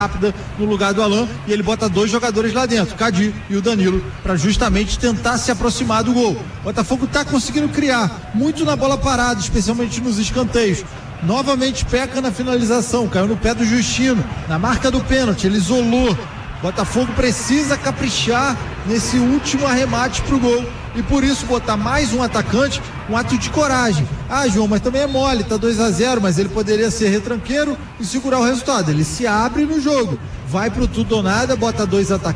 rápida no lugar do Alan e ele bota 2 jogadores lá dentro, Cadi e o Danilo, para justamente tentar se aproximar do gol. O Botafogo tá conseguindo criar muito na bola parada, especialmente nos escanteios. Novamente peca na finalização, caiu no pé do Justino, na marca do pênalti, ele isolou. Botafogo precisa caprichar nesse último arremate pro gol e por isso botar mais um atacante, um ato de coragem. Ah, João, mas também é mole, tá 2-0, mas ele poderia ser retranqueiro e segurar o resultado. Ele se abre no jogo, vai pro tudo ou nada, bota 2 atacantes.